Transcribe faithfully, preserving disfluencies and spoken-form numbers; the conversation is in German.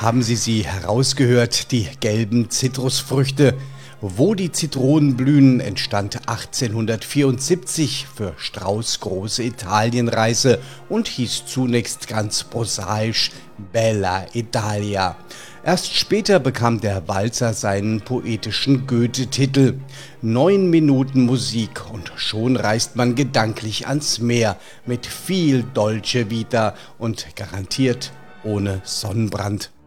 Haben Sie sie herausgehört, die gelben Zitrusfrüchte? Wo die Zitronen blühen, entstand achtzehnhundertvierundsiebzig für Strauß' große Italienreise und hieß zunächst ganz prosaisch Bella Italia. Erst später bekam der Walzer seinen poetischen Goethe-Titel. Neun Minuten Musik und schon reist man gedanklich ans Meer mit viel Dolce Vita und garantiert ohne Sonnenbrand.